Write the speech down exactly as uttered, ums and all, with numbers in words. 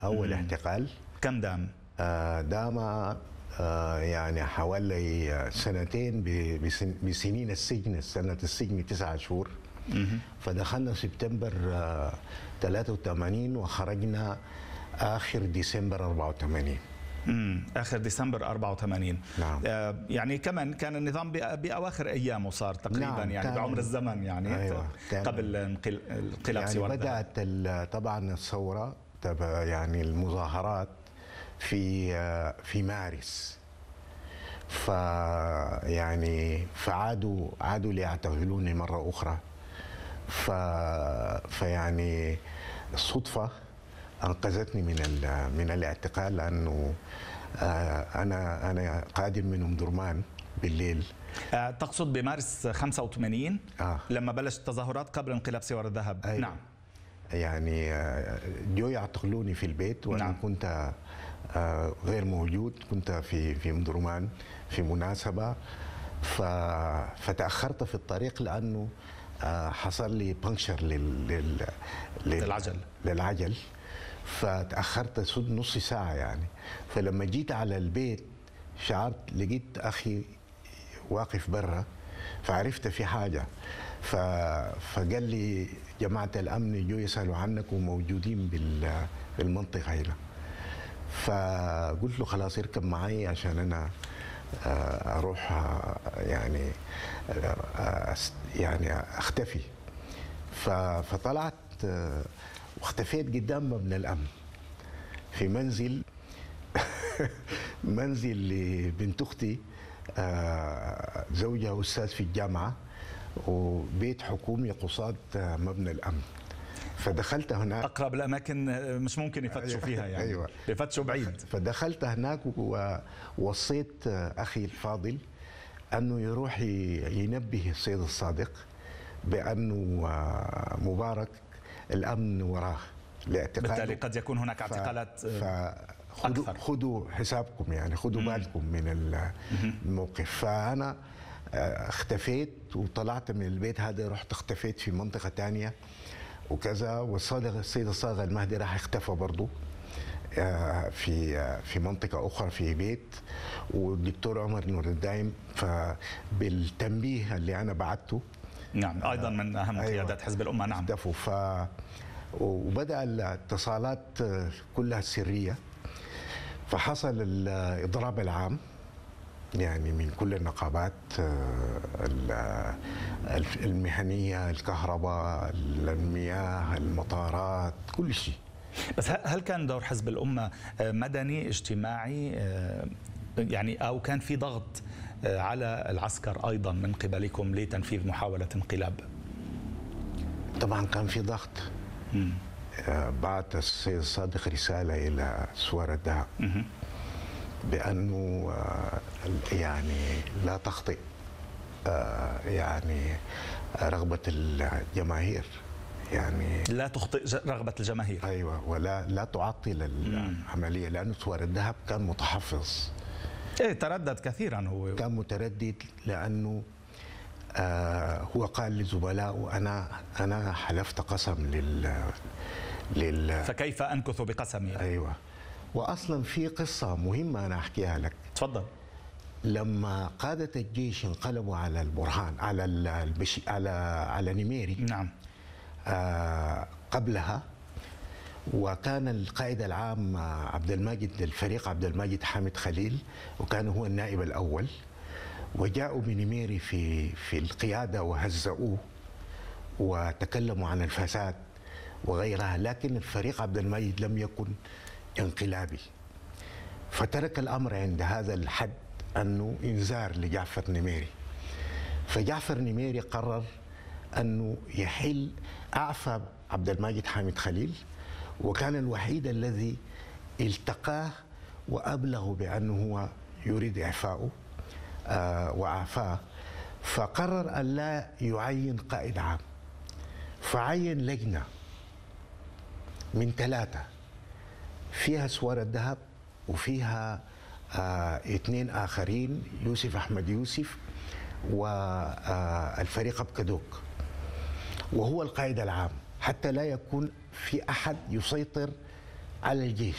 أول اعتقال كم دام؟ آه، دام آه، يعني حوالي سنتين ب- بسن- بسنين السجن. سنة السجن تسعة شهور. فدخلنا سبتمبر آه، ثلاثة وثمانين وخرجنا آخر ديسمبر أربعة وثمانين. امم اخر ديسمبر أربعة وثمانين. نعم. آه يعني كمان كان النظام بأ- باواخر ايامه صار تقريبا. نعم، يعني كان- بعمر الزمن يعني أيوة، كان- قبل انقل- انقلاب يعني سوار الذهب. بدأت ال- طبعا الثورة تبع يعني المظاهرات في آه، في مارس. ف يعني فعادوا عادوا ليعتقلوني مرة أخرى. ف فيعني الصدفة أنقذتني من ال... من الاعتقال، لأنه آه، أنا أنا قادم من أم درمان بالليل. آه تقصد بمارس خمسة وثمانين آه. لما بلشت التظاهرات قبل انقلاب سوار الذهب. أيوة. نعم. يعني آه، جو يعتقلوني في البيت وأنا نعم. كنت آه، غير موجود. كنت في في أم درمان في مناسبة. ف... فتأخرت في الطريق لأنه آه، حصل لي بنكشر لل... لل... لل... للعجل. للعجل. فتأخرت سد نص ساعة يعني. فلما جيت على البيت شعرت لقيت أخي واقف برا، فعرفت في حاجة. ف... فقال لي جماعة الأمن جو يسألوا عنك وموجودين بال... بالمنطقة هنا. فقلت له خلاص اركب معي عشان أنا آه، أروح آه، يعني آه، أست- يعني أختفي. ف... فطلعت آه، واختفيت قدام مبنى الأمن في منزل منزل لبنت أختي، آه، زوجها أستاذ في الجامعة، وبيت حكومي قصاد آه، مبنى الأمن. فدخلت هناك. اقرب الاماكن مش ممكن يفتشوا فيها يعني. أيوة. يفتشوا بعيد. فدخلت هناك ووصيت أخي الفاضل أنه يروح ي- ينبه السيد الصادق بأنه آه، مبارك الأمن وراه لاعتقاله. بالتالي قد يكون هناك اعتقالات آه، فخذوا أكثر. خذوا حسابكم يعني، خذوا بالكم من ال- الموقف. فأنا آه، اختفيت وطلعت من البيت هذا، رحت اختفيت في منطقة تانية وكذا. والصادق السيد الصاغ المهدي راح اختفى برضه آه، في آه، في منطقة أخرى في بيت. والدكتور عمر نور الدايم فبالتنبيه اللي أنا بعته نعم ايضا من اهم أيوة. قيادات حزب الامه. نعم. اختفوا. ف وبدأ الاتصالات كلها سرية. فحصل الإضراب العام يعني من كل النقابات ال- المهنية، الكهرباء، المياه، المطارات، كل شيء. بس ه- هل كان دور حزب الامه آه، مدني اجتماعي آه، يعني او كان في ضغط آه، على العسكر ايضا من قبلكم لتنفيذ محاوله انقلاب؟ طبعا كان في ضغط. آه، بعت السيد الصادق رسالة إلى سوار الذهب بأنه آه، يعني لا تخطئ آه، يعني رغبة الجماهير يعني. لا تخطئ ج- رغبه الجماهير. أيوة، ولا لا تعطل العملية، لأنه سوار الذهب كان متحفظ. ايه تردد كثيرا هو. كان متردد لأنه آه هو قال لزملائه أنا أنا حلفت قسم لل لل فكيف انكث بقسمي؟ أيوة. وأصلا في قصة مهمة أنا أحكيها لك. تفضل. لما قادة الجيش انقلبوا على البرهان على البش... على على نميري نعم. آه قبلها، وكان القائد العام عبد الماجد الفريق عبد الماجد حامد خليل، وكان هو النائب الأول، وجاءوا بنميري في في القيادة وهزؤوه وتكلموا عن الفساد وغيرها. لكن الفريق عبد الماجد لم يكن انقلابي، فترك الأمر عند هذا الحد أنه إنذار لجعفر نميري. فجعفر نميري قرر أنه يحل أعفى عبد الماجد حامد خليل، وكان الوحيد الذي التقاه وأبلغ بأنه هو يريد إعفاؤه آه وأعفاه. فقرر أن لا يعين قائد عام، فعين لجنة من ثلاثة فيها سوار الذهب وفيها آه اثنين آخرين، يوسف أحمد يوسف والفريق بكدوك، وهو القائد العام، حتى لا يكون في أحد يسيطر على الجيش.